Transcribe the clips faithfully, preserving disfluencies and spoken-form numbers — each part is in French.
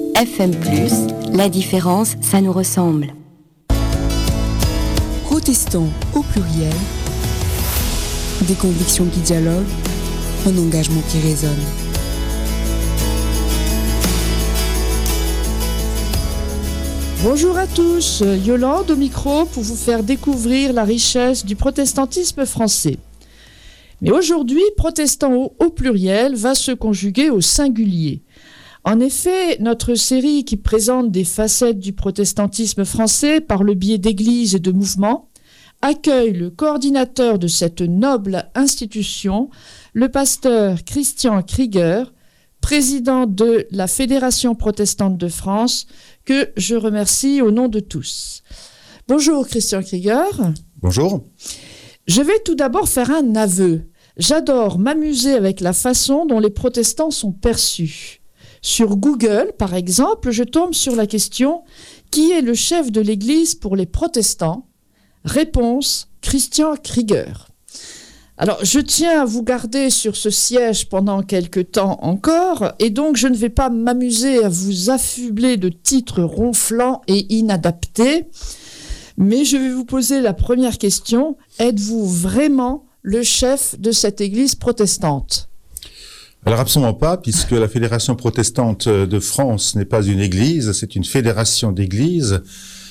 F M plus, la différence, ça nous ressemble. Protestants au pluriel, des convictions qui dialoguent, un engagement qui résonne. Bonjour à tous, Yolande au micro pour vous faire découvrir la richesse du protestantisme français. Mais aujourd'hui, protestant au, au pluriel va se conjuguer au singulier. En effet, notre série qui présente des facettes du protestantisme français par le biais d'églises et de mouvements accueille le coordinateur de cette noble institution, le pasteur Christian Krieger, président de la Fédération protestante de France, que je remercie au nom de tous. Bonjour Christian Krieger. Bonjour. Je vais tout d'abord faire un aveu. J'adore m'amuser avec la façon dont les protestants sont perçus. Sur Google, par exemple, je tombe sur la question « Qui est le chef de l'Église pour les protestants ?» Réponse « Christian Krieger ». Alors, je tiens à vous garder sur ce siège pendant quelque temps encore, et donc je ne vais pas m'amuser à vous affubler de titres ronflants et inadaptés, mais je vais vous poser la première question. Êtes-vous vraiment le chef de cette église protestante ? Alors absolument pas, puisque la Fédération protestante de France n'est pas une église, c'est une fédération d'églises.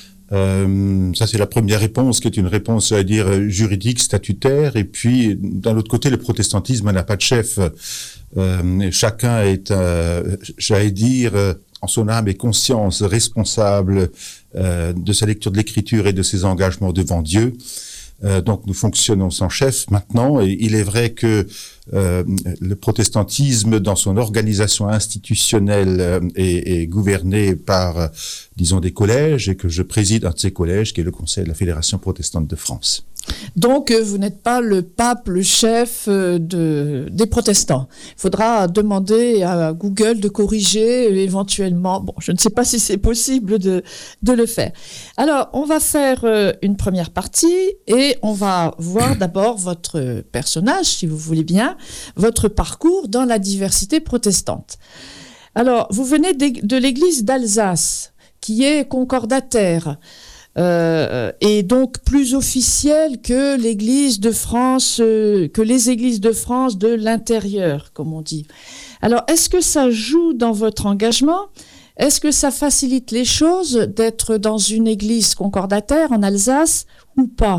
Euh, ça c'est la première réponse, qui est une réponse, j'allais dire, juridique, statutaire. Et puis, d'un autre côté, le protestantisme n'a pas de chef. Euh, chacun est, euh, j'allais dire, en son âme et conscience, responsable euh, de sa lecture de l'Écriture et de ses engagements devant Dieu. Euh, donc nous fonctionnons sans chef maintenant, et il est vrai que euh, le protestantisme dans son organisation institutionnelle euh, est, est gouverné par, euh, disons, des collèges, et que je préside un de ces collèges qui est le Conseil de la Fédération protestante de France. Donc, euh, vous n'êtes pas le pape, le chef euh, de, des protestants. Il faudra demander à Google de corriger euh, éventuellement. Bon, je ne sais pas si c'est possible de, de le faire. Alors, on va faire euh, une première partie et on va voir d'abord votre personnage, si vous voulez bien, votre parcours dans la diversité protestante. Alors, vous venez de, de l'église d'Alsace, qui est concordataire. Euh, et donc plus officielle que l'Église de France, euh, que les églises de France de l'intérieur, comme on dit. Alors, est-ce que ça joue dans votre engagement ? Est-ce que ça facilite les choses d'être dans une église concordataire en Alsace ou pas ?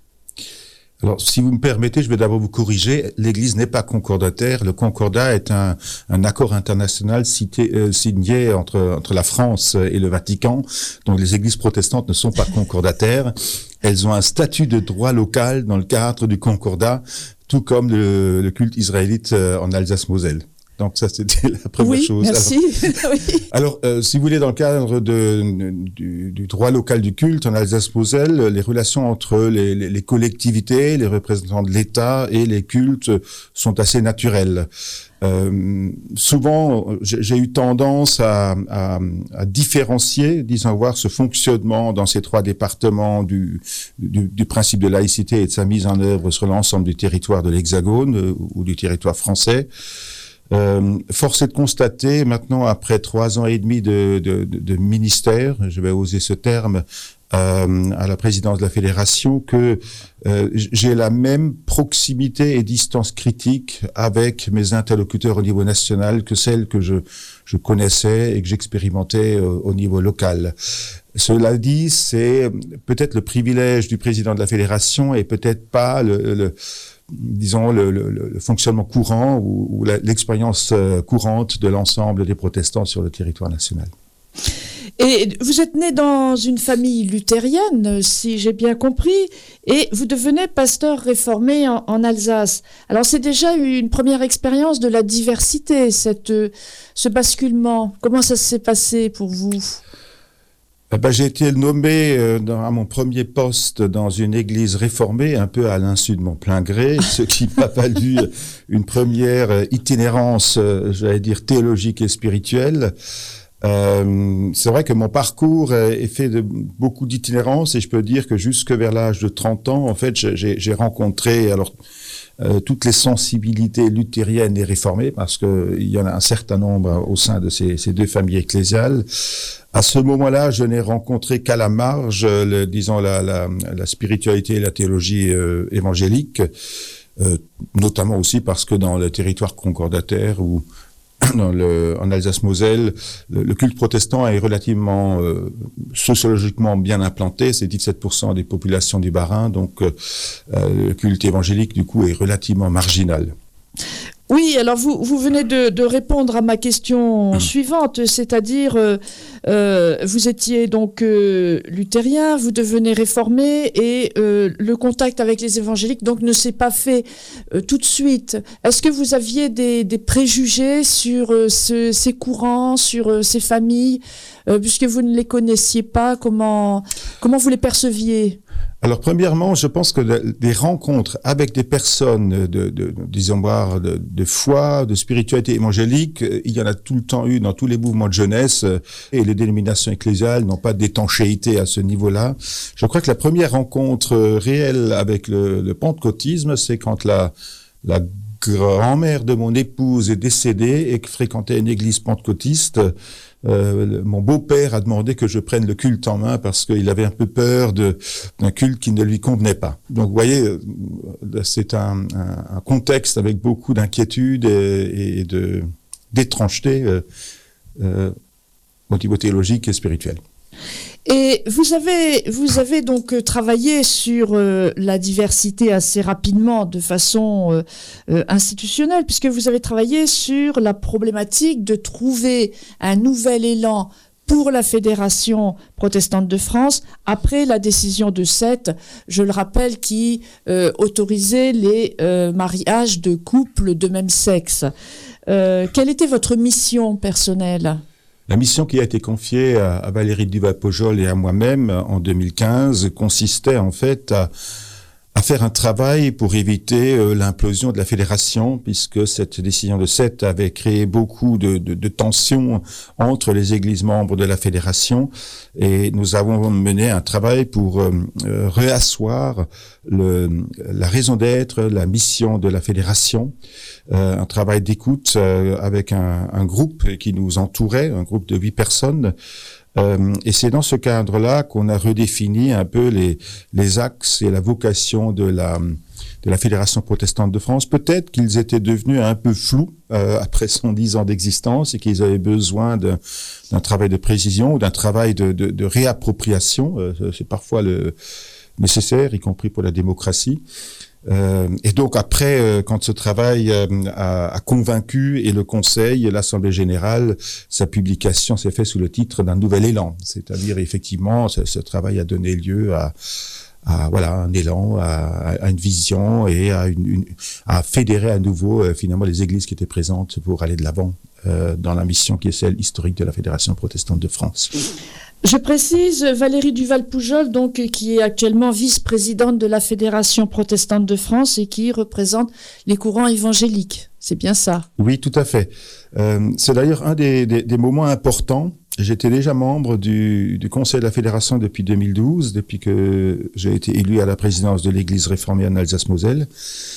Alors, si vous me permettez, je vais d'abord vous corriger. L'Église n'est pas concordataire. Le concordat est un, un accord international cité, euh, signé entre, entre la France et le Vatican. Donc, les Églises protestantes ne sont pas concordataires. Elles ont un statut de droit local dans le cadre du concordat, tout comme le, le culte israélite en Alsace-Moselle. Donc ça, c'était la première oui, chose. Merci. Alors, oui. alors euh, si vous voulez, dans le cadre de, du, du droit local du culte en Alsace-Moselle, les relations entre les, les, les collectivités, les représentants de l'État et les cultes sont assez naturelles. Euh, souvent, j'ai, j'ai eu tendance à, à, à différencier, disons, voir ce fonctionnement dans ces trois départements du, du, du principe de laïcité et de sa mise en œuvre sur l'ensemble du territoire de l'Hexagone euh, ou du territoire français. Euh, force est de constater maintenant, après trois ans et demi de, de, de, de ministère, je vais oser ce terme, euh, à la présidence de la fédération, que euh, j'ai la même proximité et distance critique avec mes interlocuteurs au niveau national que celle que je, je connaissais et que j'expérimentais euh, au niveau local. Cela dit, c'est peut-être le privilège du président de la fédération et peut-être pas le, le disons, le, le, le fonctionnement courant ou, ou la, l'expérience euh, courante de l'ensemble des protestants sur le territoire national. Et vous êtes né dans une famille luthérienne, si j'ai bien compris, et vous devenez pasteur réformé en, en Alsace. Alors c'est déjà une première expérience de la diversité, cette, ce basculement. Comment ça s'est passé pour vous ? Eh ben, j'ai été nommé euh, dans, à mon premier poste dans une église réformée, un peu à l'insu de mon plein gré, ce qui m'a valu une première itinérance, euh, j'allais dire, théologique et spirituelle. Euh, c'est vrai que mon parcours est fait de beaucoup d'itinérance et je peux dire que jusque vers l'âge de trente ans, en fait, j'ai, j'ai rencontré alors euh, toutes les sensibilités luthériennes et réformées, parce qu'il y en a un certain nombre au sein de ces, ces deux familles ecclésiales. À ce moment-là, je n'ai rencontré qu'à la marge, le, disons, la, la, la spiritualité et la théologie euh, évangélique, euh, notamment aussi parce que dans le territoire concordataire ou dans le, en Alsace-Moselle, le, le culte protestant est relativement euh, sociologiquement bien implanté. C'est dix-sept pour cent des populations du Bas-Rhin, donc euh, le culte évangélique, du coup, est relativement marginal. Oui, alors vous, vous venez de, de répondre à ma question mmh. suivante, c'est-à-dire euh, euh, vous étiez donc euh, luthérien, vous devenez réformé et euh, le contact avec les évangéliques donc ne s'est pas fait euh, tout de suite. Est-ce que vous aviez des, des préjugés sur euh, ce, ces courants, sur euh, ces familles, euh, puisque vous ne les connaissiez pas, comment, comment vous les perceviez ? Alors, premièrement, je pense que des rencontres avec des personnes de, de, de disons voir, de, de foi, de spiritualité évangélique, il y en a tout le temps eu dans tous les mouvements de jeunesse, et les dénominations ecclésiales n'ont pas d'étanchéité à ce niveau-là. Je crois que la première rencontre réelle avec le, le pentecôtisme, c'est quand la, la grand-mère de mon épouse est décédée et que fréquentait une église pentecôtiste. Euh, mon beau-père a demandé que je prenne le culte en main parce qu'il avait un peu peur de, d'un culte qui ne lui convenait pas. Donc, vous voyez, c'est un, un, un contexte avec beaucoup d'inquiétude et, et de, d'étrangeté euh, euh, au niveau théologique et spirituel. Et vous avez, vous avez donc travaillé sur euh, la diversité assez rapidement, de façon euh, euh, institutionnelle, puisque vous avez travaillé sur la problématique de trouver un nouvel élan pour la Fédération protestante de France, après la décision de Sète, je le rappelle, qui euh, autorisait les euh, mariages de couples de même sexe. Euh, quelle était votre mission personnelle ? La mission qui a été confiée à, à Valérie Duval-Pojol et à moi-même en deux mille quinze consistait en fait à, à faire un travail pour éviter euh, l'implosion de la fédération, puisque cette décision de Sète avait créé beaucoup de, de, de tensions entre les églises membres de la fédération, et nous avons mené un travail pour euh, euh, réasseoir le, la raison d'être, la mission de la fédération. Euh, un travail d'écoute euh, avec un, un groupe qui nous entourait, un groupe de huit personnes. Euh, et c'est dans ce cadre-là qu'on a redéfini un peu les, les axes et la vocation de la, de la Fédération protestante de France. Peut-être qu'ils étaient devenus un peu flous euh, après cent dix ans d'existence et qu'ils avaient besoin de, d'un travail de précision ou d'un travail de, de, de réappropriation. Euh, c'est parfois le nécessaire, y compris pour la démocratie. Euh, et donc après, euh, quand ce travail euh, a, a convaincu et le Conseil, l'Assemblée générale, sa publication s'est faite sous le titre d'un nouvel élan. C'est-à-dire effectivement, ce, ce travail a donné lieu à, à voilà un élan, à, à une vision et à, une, une, à fédérer à nouveau euh, finalement les églises qui étaient présentes pour aller de l'avant euh, dans la mission qui est celle historique de la Fédération protestante de France. Je précise, Valérie Duval-Pojol, donc, qui est actuellement vice-présidente de la Fédération protestante de France et qui représente les courants évangéliques. C'est bien ça? Oui, tout à fait. Euh, c'est d'ailleurs un des, des, des moments importants. J'étais déjà membre du, du Conseil de la Fédération depuis deux mille douze, depuis que j'ai été élu à la présidence de l'Église réformée en Alsace-Moselle.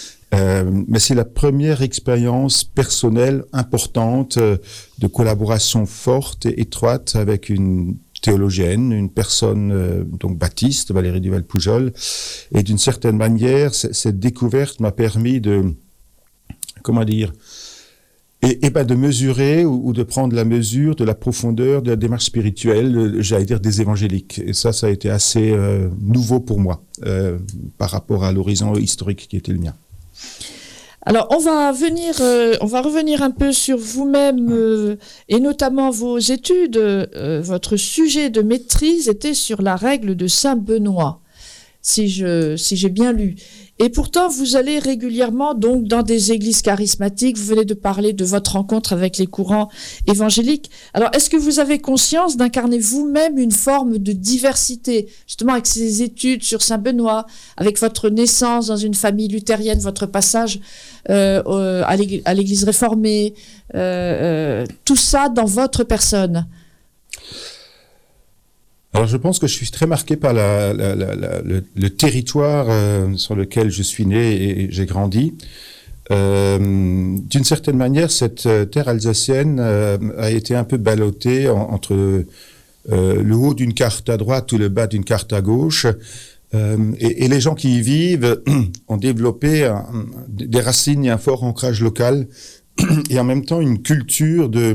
Euh, mais c'est la première expérience personnelle importante euh, de collaboration forte et étroite avec une théologienne, une personne euh, donc baptiste, Valérie Duval-Pojol, et d'une certaine manière, c- cette découverte m'a permis de, comment dire, et, et ben de mesurer ou, ou de prendre la mesure de la profondeur de la démarche spirituelle, j'allais dire des évangéliques. Et ça, ça a été assez euh, nouveau pour moi euh, par rapport à l'horizon historique qui était le mien. Alors, on va venir, euh, on va revenir un peu sur vous-même euh, et notamment vos études. Euh, votre sujet de maîtrise était sur la règle de Saint Benoît, si je, si j'ai bien lu. Et pourtant, vous allez régulièrement donc dans des églises charismatiques. Vous venez de parler de votre rencontre avec les courants évangéliques. Alors, est-ce que vous avez conscience d'incarner vous-même une forme de diversité, justement avec ces études sur Saint Benoît, avec votre naissance dans une famille luthérienne, votre passage euh, euh, à, l'église, à l'église réformée, euh, euh, tout ça dans votre personne? Alors je pense que je suis très marqué par la, la, la, la, le, le territoire euh, sur lequel je suis né et j'ai grandi. Euh, d'une certaine manière, cette terre alsacienne euh, a été un peu ballottée en, entre euh, le haut d'une carte à droite ou le bas d'une carte à gauche. Euh, et, et les gens qui y vivent ont développé un, des racines et un fort ancrage local et en même temps une culture de...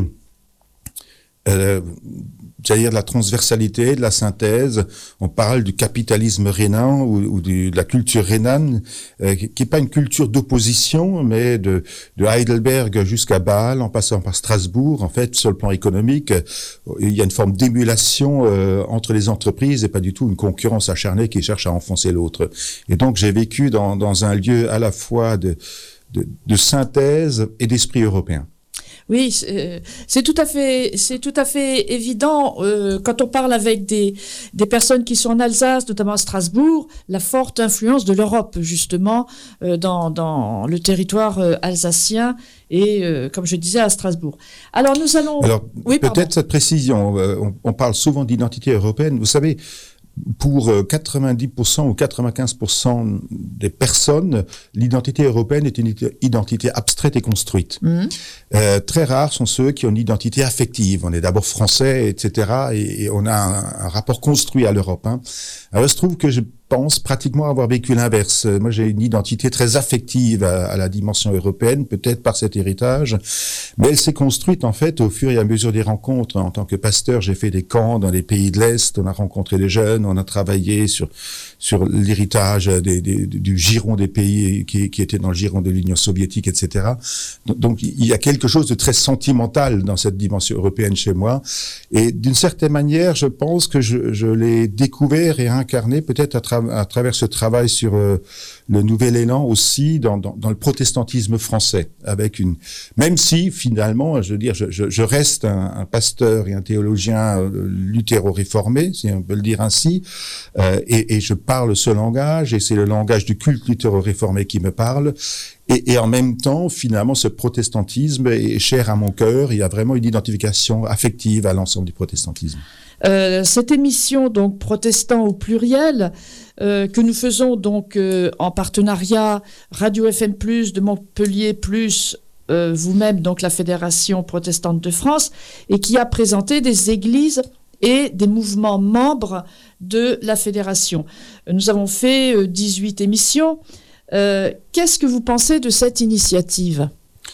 Euh, j'allais dire de la transversalité, de la synthèse. On parle du capitalisme rhénan ou, ou du, de la culture rhénane, euh, qui n'est pas une culture d'opposition, mais de, de Heidelberg jusqu'à Bâle, en passant par Strasbourg. En fait, sur le plan économique, il y a une forme d'émulation euh, entre les entreprises et pas du tout une concurrence acharnée qui cherche à enfoncer l'autre. Et donc, j'ai vécu dans, dans un lieu à la fois de, de, de synthèse et d'esprit européen. Oui, c'est, c'est tout à fait, c'est tout à fait évident euh, quand on parle avec des des personnes qui sont en Alsace, notamment à Strasbourg, la forte influence de l'Europe justement euh, dans dans le territoire euh, alsacien et euh, comme je disais à Strasbourg. Alors nous allons. Alors oui, peut-être pardon. cette précision. Euh, on, on parle souvent d'identité européenne. Vous savez. Pour quatre-vingt-dix pour cent ou quatre-vingt-quinze pour cent des personnes, l'identité européenne est une identité abstraite et construite. Mmh. Euh, très rares sont ceux qui ont une identité affective. On est d'abord français, et cetera. Et, et on a un, un rapport construit à l'Europe. Hein. Alors, il se trouve que je pense pratiquement avoir vécu l'inverse. Moi, j'ai une identité très affective à, à la dimension européenne, peut-être par cet héritage, mais elle s'est construite en fait au fur et à mesure des rencontres. En tant que pasteur, j'ai fait des camps dans les pays de l'Est, on a rencontré des jeunes, on a travaillé sur sur l'héritage des, des, du giron des pays qui, qui étaient dans le giron de l'Union soviétique, et cetera. Donc, il y a quelque chose de très sentimental dans cette dimension européenne chez moi, et d'une certaine manière, je pense que je, je l'ai découvert et incarné peut-être à travers à travers ce travail sur euh, le nouvel élan aussi dans, dans, dans le protestantisme français, avec une, même si finalement, je veux dire, je, je, je reste un, un pasteur et un théologien euh, luthéro-réformé, si on peut le dire ainsi, euh, et, et je parle ce langage, et c'est le langage du culte luthéro-réformé qui me parle. Et, et en même temps, finalement, ce protestantisme est cher à mon cœur. Il y a vraiment une identification affective à l'ensemble du protestantisme. Euh, cette émission, donc Protestants au pluriel, euh, que nous faisons donc euh, en partenariat Radio F M plus de Montpellier plus euh, vous-même, donc la Fédération protestante de France, et qui a présenté des églises et des mouvements membres de la fédération. Nous avons fait euh, dix-huit émissions. Euh, qu'est-ce que vous pensez de cette initiative ?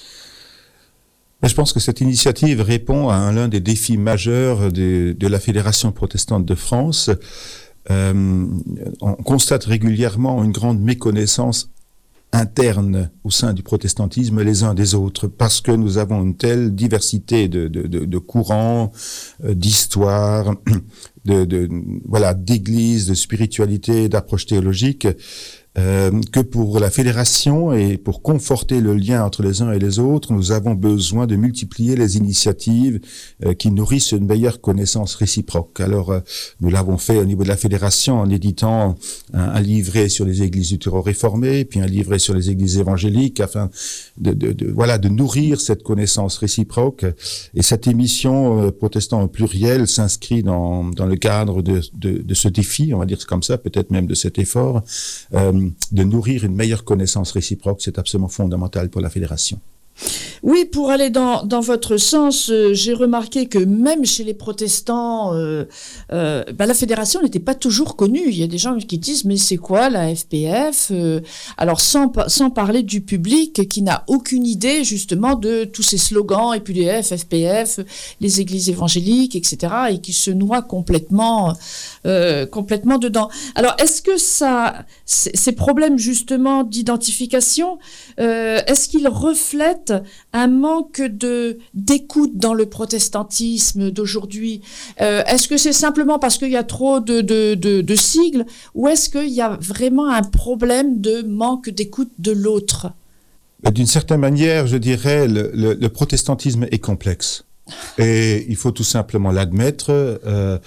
Je pense que cette initiative répond à l'un des défis majeurs de, de la Fédération protestante de France. Euh, on constate régulièrement une grande méconnaissance interne au sein du protestantisme les uns des autres, parce que nous avons une telle diversité de, de, de, de courants, euh, d'histoires, de, de, voilà, d'églises, de spiritualité, d'approches théologiques, Euh, que pour la fédération et pour conforter le lien entre les uns et les autres, nous avons besoin de multiplier les initiatives euh, qui nourrissent une meilleure connaissance réciproque. Alors, euh, nous l'avons fait au niveau de la fédération en éditant un, un livret sur les églises luthéro-réformées, puis un livret sur les églises évangéliques, afin de, de, de voilà de nourrir cette connaissance réciproque. Et cette émission euh, Protestant au pluriel s'inscrit dans dans le cadre de, de de ce défi, on va dire comme ça, peut-être même de cet effort. Euh, de nourrir une meilleure connaissance réciproque, c'est absolument fondamental pour la fédération. Oui, pour aller dans, dans votre sens, euh, j'ai remarqué que même chez les protestants, euh, euh, bah, la fédération n'était pas toujours connue. Il y a des gens qui disent « mais c'est quoi la F P F ?» euh, Alors sans, sans parler du public qui n'a aucune idée justement de tous ces slogans, et puis les F, F P F, les églises évangéliques, et cetera, et qui se noient complètement, euh, complètement dedans. Alors est-ce que ça, ces problèmes justement d'identification, euh, est-ce qu'ils reflètent un manque de d'écoute dans le protestantisme d'aujourd'hui? euh, Est-ce que c'est simplement parce qu'il y a trop de, de, de, de sigles, ou est-ce qu'il y a vraiment un problème de manque d'écoute de l'autre? D'une certaine manière, je dirais, le, le, le protestantisme est complexe. Et il faut tout simplement l'admettre. Euh,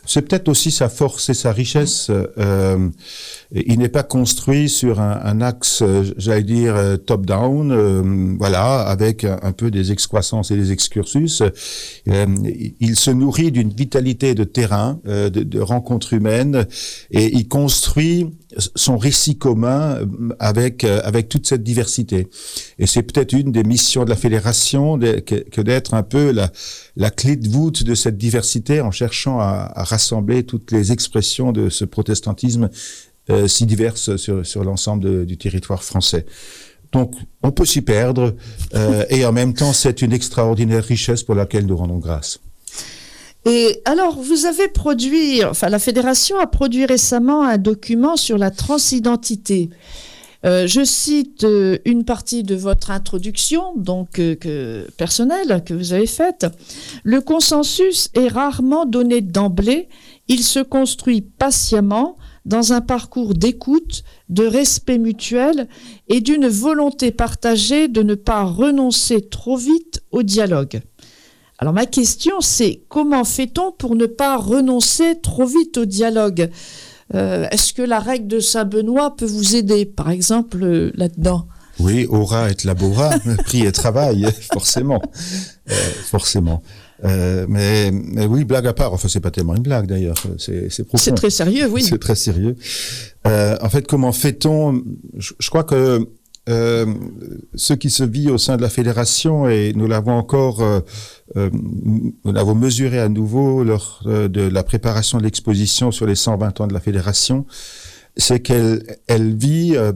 C'est peut-être aussi sa force et sa richesse. Euh, il n'est pas construit sur un, un axe, j'allais dire, top-down, euh, voilà, avec un, un peu des excroissances et des excursus. Euh, il se nourrit d'une vitalité de terrain, euh, de, de rencontres humaines, et il construit son récit commun avec avec toute cette diversité. Et c'est peut-être une des missions de la fédération de, que, que d'être un peu la la clé de voûte de cette diversité, en cherchant à, à rassembler toutes les expressions de ce protestantisme euh, si diverses sur sur l'ensemble de, du territoire français. Donc, on peut s'y perdre, euh, et en même temps, c'est une extraordinaire richesse pour laquelle nous rendons grâce. Et alors, vous avez produit, enfin, la Fédération a produit récemment un document sur la transidentité. Euh, je cite euh, une partie de votre introduction, donc euh, que, personnelle, que vous avez faite. Le consensus est rarement donné d'emblée. Il se construit patiemment dans un parcours d'écoute, de respect mutuel et d'une volonté partagée de ne pas renoncer trop vite au dialogue. Alors ma question, c'est comment fait-on pour ne pas renoncer trop vite au dialogue ? euh, Est-ce que la règle de Saint-Benoît peut vous aider, par exemple, euh, là-dedans ? Oui, ora et labora, prix et travail, forcément, euh, forcément. Euh, mais, mais oui, blague à part. Enfin, c'est pas tellement une blague d'ailleurs. C'est, c'est profond. C'est très sérieux, oui. C'est très sérieux. Euh, en fait, comment fait-on ? je, je crois que Euh, ce qui se vit au sein de la fédération, et nous l'avons encore, euh, euh, nous l'avons mesuré à nouveau lors euh, de la préparation de l'exposition sur les cent vingt ans de la fédération, c'est qu'elle elle vit euh,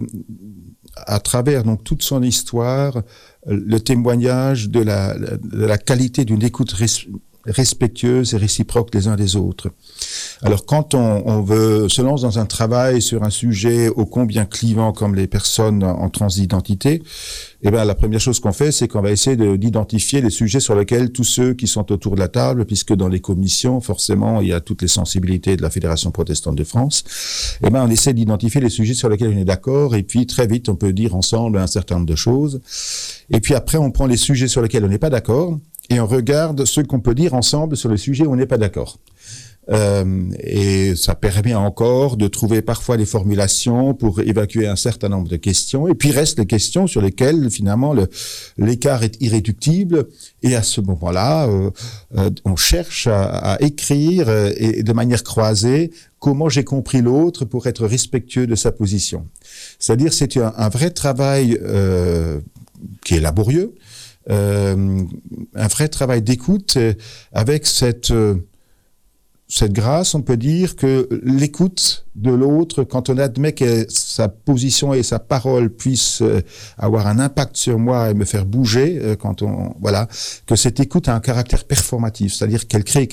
à travers donc toute son histoire le témoignage de la, de la qualité d'une écoute res- respectueuse et réciproque les uns des autres. Alors quand on, on veut se lance dans un travail sur un sujet ô combien clivant comme les personnes en transidentité, eh ben la première chose qu'on fait, c'est qu'on va essayer de, d'identifier les sujets sur lesquels tous ceux qui sont autour de la table, puisque dans les commissions, forcément, il y a toutes les sensibilités de la Fédération protestante de France, eh ben on essaie d'identifier les sujets sur lesquels on est d'accord, et puis très vite on peut dire ensemble un certain nombre de choses. Et puis après on prend les sujets sur lesquels on n'est pas d'accord, et on regarde ce qu'on peut dire ensemble sur le sujet où on n'est pas d'accord. Euh, et ça permet encore de trouver parfois des formulations pour évacuer un certain nombre de questions. Et puis restent les questions sur lesquelles finalement le, l'écart est irréductible. Et à ce moment-là, euh, euh, on cherche à, à écrire euh, et de manière croisée comment j'ai compris l'autre pour être respectueux de sa position. C'est-à-dire c'est un, un vrai travail euh, qui est laborieux. Euh, un vrai travail d'écoute euh, avec cette euh, cette grâce, on peut dire que l'écoute de l'autre, quand on admet que sa position et sa parole puissent euh, avoir un impact sur moi et me faire bouger, euh, quand on voilà, que cette écoute a un caractère performatif, c'est-à-dire qu'elle crée